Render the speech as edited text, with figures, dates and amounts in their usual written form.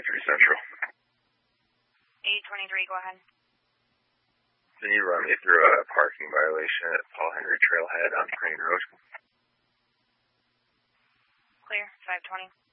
Central. 823, go ahead. Can you run me through a parking violation at Paul Henry Trailhead on Crane Road? Clear, 520.